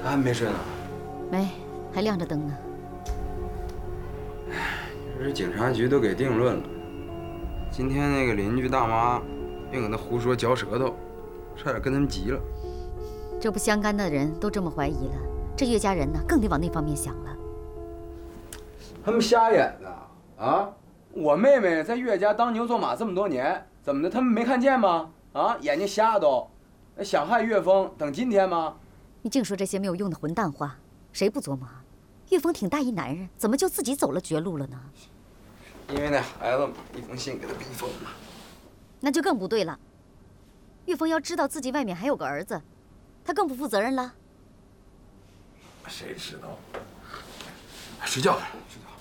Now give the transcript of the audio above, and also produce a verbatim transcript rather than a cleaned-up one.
还没睡呢？ 没，还亮着灯呢。 这警察局都给定论了。今天那个邻居大妈别搁那胡说嚼舌头，差点跟他们急了。 这不相干的人都这么怀疑了，这岳家人呢更得往那方面想了。 他们瞎眼呢啊！我妹妹在岳家当牛做马这么多年，怎么的？他们没看见吗？啊，眼睛瞎都，想害岳峰，等今天吗？ 你净说这些没有用的混蛋话，谁不琢磨？岳峰挺大一男人，怎么就自己走了绝路了呢？ 因为那孩子一封信给他逼疯了。 那就更不对了。岳峰要知道自己外面还有个儿子，他更不负责任了。 谁知道？ 睡觉吧，睡觉。